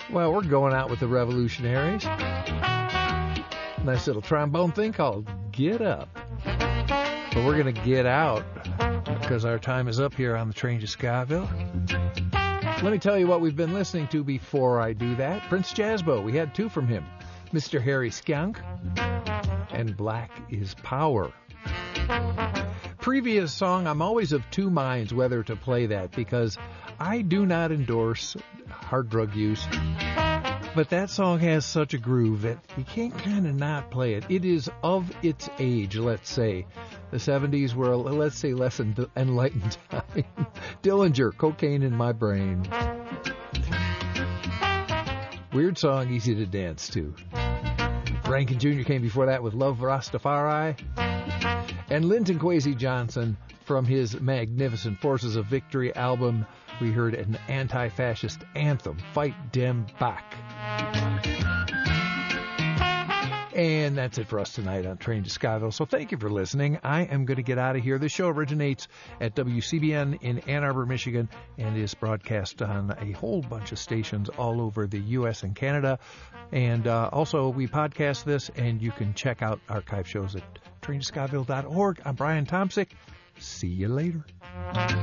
Well, we're going out with the Revolutionaries. Nice little trombone thing called Get Up. But we're going to get out because our time is up here on the train to Skyville. Let me tell you what we've been listening to before I do that. Prince Jazzbo, we had two from him. Mr. Harry Skunk and Black is Power. Previous song, I'm always of two minds whether to play that because I do not endorse hard drug use. But that song has such a groove that you can't kind of not play it. It is of its age, let's say. The 70s were, let's say, less enlightened time. Dillinger, Cocaine in My Brain. Weird song, easy to dance to. Rankin Jr. came before that with Love Rastafari. And Linton Kwesi Johnson, from his magnificent Forces of Victory album, we heard an anti-fascist anthem, Fight Dem Back. And that's it for us tonight on Train to Skyville. So thank you for listening. I am going to get out of here. This show originates at WCBN in Ann Arbor, Michigan, and is broadcast on a whole bunch of stations all over the U.S. and Canada. And also, we podcast this, and you can check out archive shows at traintoskyville.org. I'm Brian Tomsick. See you later.